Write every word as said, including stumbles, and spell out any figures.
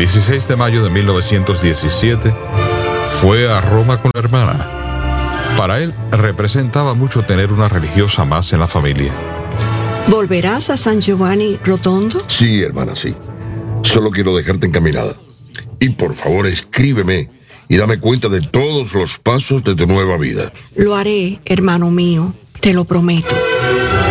dieciséis de mayo de mil novecientos diecisiete fue a Roma con la hermana. Para él representaba mucho tener una religiosa más en la familia. ¿Volverás a San Giovanni Rotondo? Sí, hermana, sí. Solo quiero dejarte encaminada. Y por favor, escríbeme y dame cuenta de todos los pasos de tu nueva vida. Lo haré, hermano mío, te lo prometo.